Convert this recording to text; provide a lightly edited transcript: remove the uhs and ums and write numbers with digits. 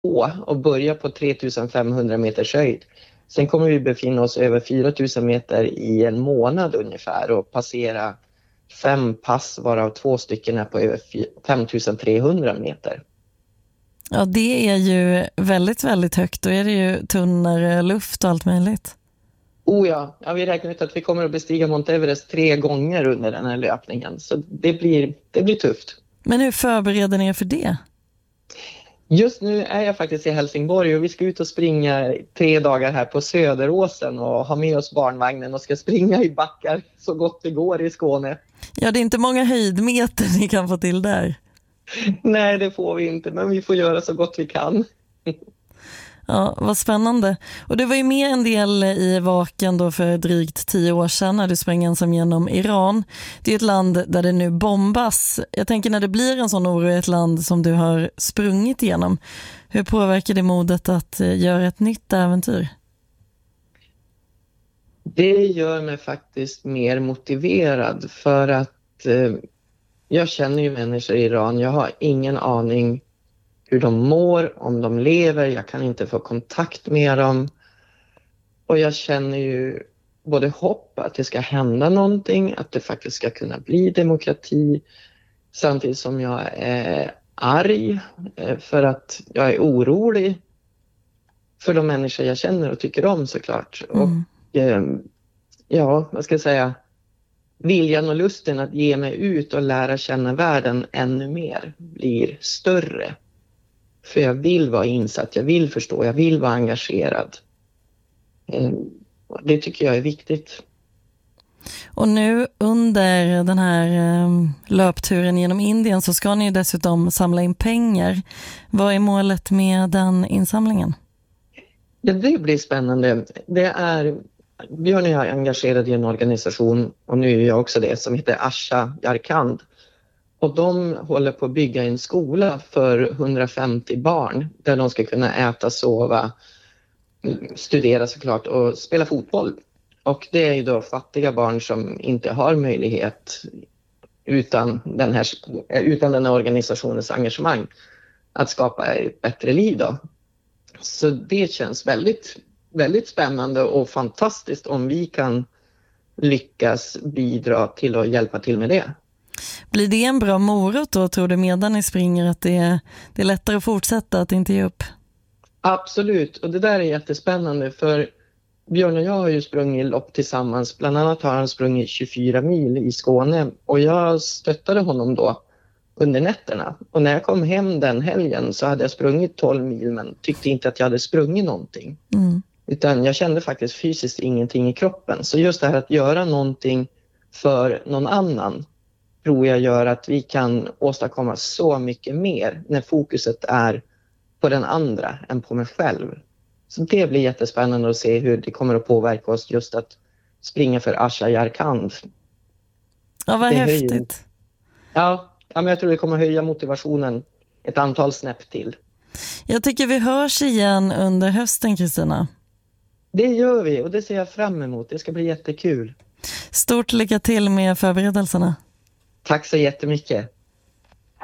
och börja på 3500 meters höjd. Sen kommer vi befinna oss över 4000 meter i en månad ungefär och passera 5 pass varav 2 stycken är på över 5300 meter. Ja, det är ju väldigt, väldigt högt. Då är det ju tunnare luft och allt möjligt. Ja, vi räknar ut att vi kommer att bestiga Mount Everest 3 gånger under den här löpningen. Så det blir tufft. Men hur förbereder ni er för det? Just nu är jag faktiskt i Helsingborg och vi ska ut och springa 3 dagar här på Söderåsen och ha med oss barnvagnen och ska springa i backar så gott det går i Skåne. Ja, det är inte många höjdmeter ni kan få till där. Nej, det får vi inte, men vi får göra så gott vi kan. Ja, vad spännande. Och du var ju med en del i Vaken då för drygt 10 år sedan när du sprang ensam genom Iran. Det är ett land där det nu bombas. Jag tänker när det blir en sån oro i ett land som du har sprungit igenom. Hur påverkar det modet att göra ett nytt äventyr? Det gör mig faktiskt mer motiverad för att jag känner ju människor i Iran. Jag har ingen aning hur de mår, om de lever. Jag kan inte få kontakt med dem. Och jag känner ju både hopp att det ska hända någonting, att det faktiskt ska kunna bli demokrati. Samtidigt som jag är arg för att jag är orolig för de människor jag känner och tycker om såklart. Och vad ska jag säga? Viljan och lusten att ge mig ut och lära känna världen ännu mer blir större. För jag vill vara insatt, jag vill förstå, jag vill vara engagerad. Det tycker jag är viktigt. Och nu under den här löpturen genom Indien så ska ni dessutom samla in pengar. Vad är målet med den insamlingen? Ja, det blir spännande. Björn är engagerad i en organisation och nu är jag också det som heter Asha Yarkand. Och de håller på att bygga en skola för 150 barn där de ska kunna äta, sova, studera såklart och spela fotboll. Och det är ju då fattiga barn som inte har möjlighet utan den här organisationens engagemang att skapa ett bättre liv då. Så det känns väldigt, väldigt spännande och fantastiskt om vi kan lyckas bidra till att hjälpa till med det. Blir det en bra morot då, tror du, medan ni springer, att det är lättare att fortsätta, att inte ge upp? Absolut, och det där är jättespännande för Björn och jag har ju sprungit lopp tillsammans. Bland annat har han sprungit 24 mil i Skåne och jag stöttade honom då under nätterna. Och när jag kom hem den helgen så hade jag sprungit 12 mil men tyckte inte att jag hade sprungit någonting. Utan jag kände faktiskt fysiskt ingenting i kroppen. Så just det här att göra någonting för någon annan tror jag gör att vi kan åstadkomma så mycket mer när fokuset är på den andra än på mig själv. Så det blir jättespännande att se hur det kommer att påverka oss just att springa för Asha Yarkand. Ja, vad häftigt. Ja, men jag tror det kommer att höja motivationen ett antal snäpp till. Jag tycker vi hörs igen under hösten, Kristina. Det gör vi och det ser jag fram emot. Det ska bli jättekul. Stort lycka till med förberedelserna. Tack så jättemycket.